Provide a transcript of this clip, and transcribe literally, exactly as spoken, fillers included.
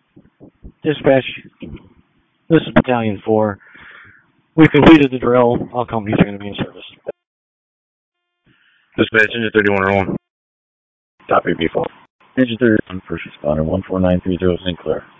Dispatch, this is Battalion four. We've completed the drill. All companies are going to be in service. Dispatch, Engine thirty-one rolling. Copy, B four. Engine thirty-one, first responder, one four nine three zero, Saint Clair.